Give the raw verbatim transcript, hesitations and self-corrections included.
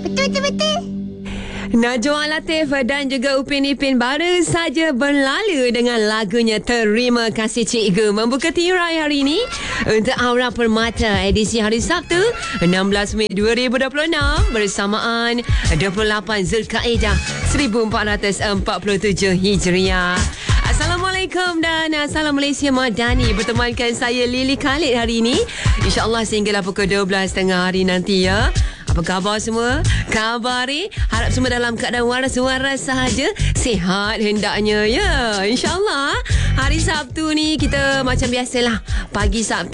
Betul-betul. Najwa Latif dan juga Upin Ipin baru saja berlalu dengan lagunya Terima Kasih Cikgu, membuka tirai hari ini untuk Aura Permata edisi hari Sabtu enam belas Mei dua ribu dua puluh enam bersamaan dua puluh lapan Zulkaidah seribu empat ratus empat puluh tujuh Hijriah. Assalamualaikum dan Salam Malaysia Madani. Bertemankan saya Lily Khalid hari ini, InsyaAllah sehinggalah pukul dua belas tiga puluh hari nanti ya. Apa khabar semua? Khabari? Harap semua dalam keadaan waras-waras sahaja. Sihat hendaknya ya. InsyaAllah hari Sabtu ni kita macam biasalah. Pagi Sabtu